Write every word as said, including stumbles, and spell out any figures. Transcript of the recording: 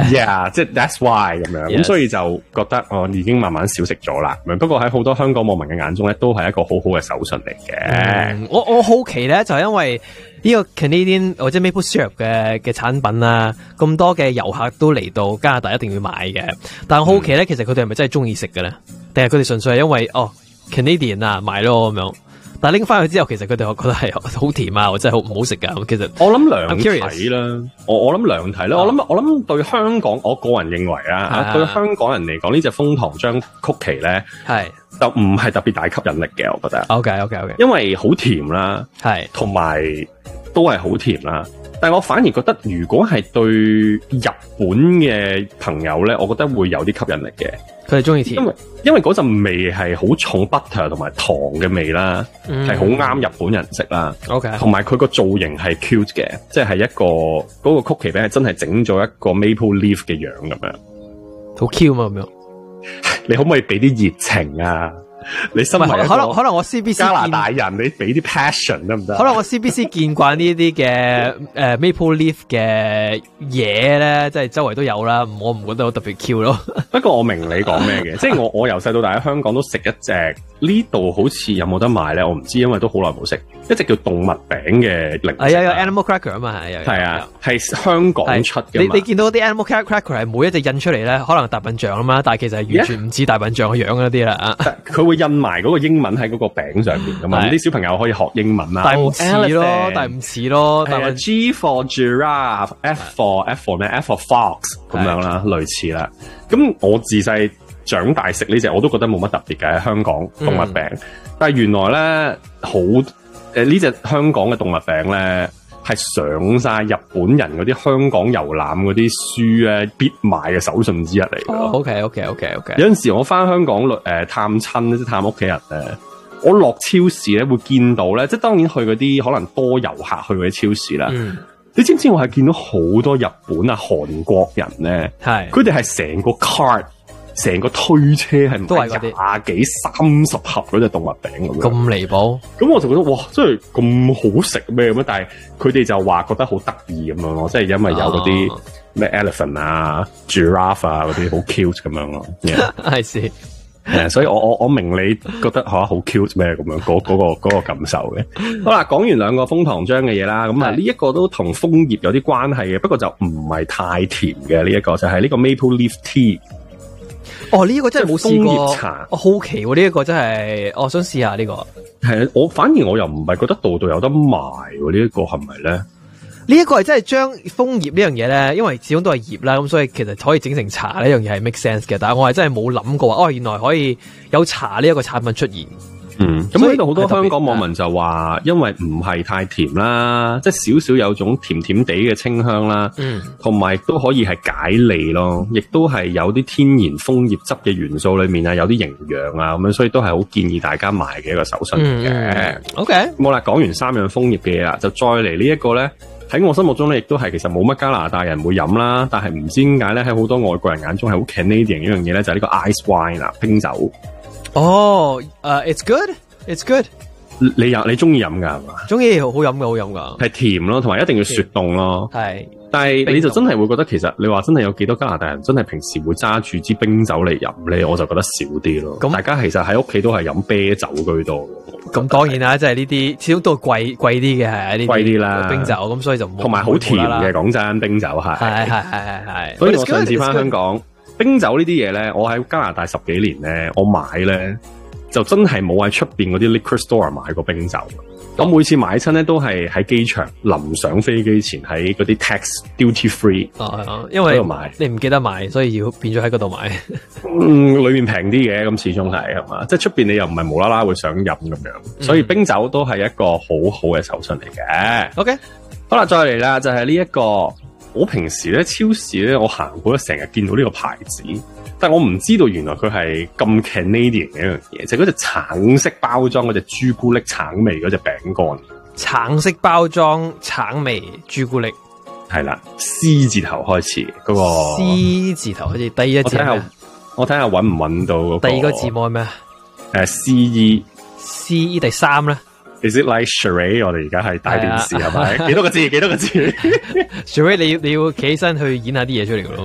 yeah， 即係 that's why 咁樣，咁、yes. 所以就覺得我、哦、已經慢慢少食咗啦。不過喺好多香港網民嘅眼中咧，都係一個好好嘅手信嚟嘅、嗯。 我我好奇咧，就係因為呢個 Canadian 或者 Maple Syrup 嘅嘅產品啊，咁多嘅遊客都嚟到加拿大一定要買嘅。但係我好奇咧、嗯，其實佢哋係咪真係中意食嘅咧？定係佢哋純粹係因為哦 Canadian 啊買咯咁樣？但係拎翻去之後，其實佢哋覺得係好甜啊，或者係好唔好食噶。其實我諗兩睇啦，我我諗兩睇啦。我諗我諗對香港，我個人認為啊，對香港人嚟講，呢隻楓糖漿曲奇咧，係就唔係特別大吸引力嘅。我覺得。OK OK OK， 因為好甜啦，係同埋都係好甜啦。但係我反而覺得，如果係對日本嘅朋友咧，我覺得會有啲吸引力嘅。 佢哋中意甜， 因為因為嗰陣味係好重 butter 同埋糖嘅味啦，係好啱日本人食啦。OK， 同埋佢個造型係 cute 嘅，即係一個嗰、嗰個曲奇餅係真係整咗一個 maple leaf 嘅樣咁樣， 好 cute 嘛咁樣。 你可唔可以俾啲熱情啊？你身為可能可能我 C B C 加拿大人，你俾啲 passion 得唔得？ 可能我 C B C 見慣呢啲嘅誒 maple leaf 嘅嘢咧，即係周圍都有啦。我唔覺得好特別 cute 咯。 不過我明你講咩嘅，即係我我由細到大喺香港都食一隻，呢度好似有冇得賣咧？我唔知，因為都好耐冇食。一隻叫動物餅嘅零食， 係啊，有 animal cracker 啊嘛，係係啊，係香港出嘅。 你你見到啲 animal cracker 係每一隻印出嚟咧，可能大笨象啊嘛，但係其實係完全唔似大笨象嘅樣嗰啲啦。 佢會印埋嗰個英文喺嗰個餅上邊噶嘛，咁啲小朋友可以學英文啦。 但係唔似咯，但係唔似咯。 係啊 ，G for giraffe，F for F for 咩 ？F for fox 咁樣啦，類似啦。咁我自細長大食呢隻，我都覺得冇乜特別嘅香港動物餅，嗯、但係原來咧好。誒，呢隻香港嘅動物餅咧，係上晒日本人嗰啲香港遊覽嗰啲書咧必買嘅手信之一嚟嘅。 哦 OK OK OK OK。 有陣時我翻香港誒、呃、探親即係探屋企人咧，我落超市咧會見到咧，即係當然去嗰啲可能多遊客去嗰啲超市啦。嗯。你知唔知我係見到好多日本啊、韓國人咧，係佢哋係成個 cart。成個推車係都係廿幾三十盒嗰隻動物餅咁樣， 咁離譜。咁我就覺得哇，真係咁好食咩咁樣？但係佢哋就話覺得好得意咁樣咯，即係因為有嗰啲咩 elephant 啊、giraffe 啊嗰啲好 cute 咁樣咯。 係先， 誒，所以我我我明你覺得吓好 cute 咩咁樣嗰嗰個嗰個感受嘅。好啦，講完兩個楓糖漿嘅嘢啦，咁啊呢一個都同楓葉有啲關係嘅，不過就唔係太甜嘅呢一個，就係呢個 maple leaf tea。 哦，呢、這個真係冇試過。 茶我好奇喎、啊，呢、這、一個真係，我想試下呢、這個。 係啊，我反而我又唔係覺得度度有得賣喎，這個、是是呢一個係咪咧？呢一個係真係將楓葉呢樣嘢咧，因為始終都係葉啦，咁所以其實可以整成茶呢樣嘢係 make sense 嘅。但係我係真係冇諗過，哦，原來可以有茶呢一個產品出現。 嗯，咁呢度好多香港網民就話，因為唔係太甜啦，即係少少有種甜甜地嘅清香啦，嗯，同埋都可以係解膩咯，亦都係有啲天然楓葉汁嘅元素裏面啊，有啲營養啊，咁樣，所以都係好建議大家買嘅一個手信嚟嘅。嗯、OK，好啦，講完三樣楓葉嘅嘢啦，就再嚟呢一個咧，喺我心目中咧，亦都係其實冇乜加拿大人會飲啦，但係唔知點解咧，喺好多外國人眼中係好 Canadian 一樣嘢咧，就係、是、呢個 ice wine 啦，冰酒。 哦，誒，it's good，it's good。 你飲你中意飲噶係嘛？ 中意，好好飲噶，好飲噶。 係甜咯，同埋一定要雪凍咯。係，但係你就真係會覺得，其實你話真係有幾多加拿大人真係平時會揸住支冰酒嚟飲咧？我就覺得少啲咯。咁大家其實喺屋企都係飲啤酒居多。咁當然啦，即係呢啲始終都係貴貴啲嘅，係呢啲貴啲啦冰酒，咁所以就同埋好甜嘅。講真，冰酒係係係係係係。所以我上次翻香港，冰酒呢啲嘢咧，我喺加拿大十幾年咧，我買咧。就真係冇喺出邊嗰啲 liquor store 買過冰酒。我每次買親咧都係喺機場臨上飛機前喺嗰啲 tax duty free 哦，因為你唔記得買，所以要變咗喺嗰度買。 嗯，裏面平啲嘅，咁始終係係嘛，即係出邊你又唔係無啦啦會想飲咁樣，嗯，所以冰酒都係一個好好嘅手信嚟嘅。OK，好啦，再嚟啦，就係呢一個，我平時咧超市咧我行過咧成日見到呢個牌子。但我唔知道原來佢係咁 Canadian 嘅一樣嘢，就係嗰隻橙色包裝嗰隻朱古力橙味嗰隻餅乾。橙色包裝橙味朱古力，係啦 ，C 字頭開始嗰、嗰個 C 字頭開始，第一隻。我睇下，我睇下搵唔搵到嗰個。第二個字母係咩？誒 ，C E C E 第三咧 ？Is it like charade？ 我哋而家係大電視係咪？幾多個字？幾多個字？charade 你要你要企起身去演下啲嘢出嚟噶咯。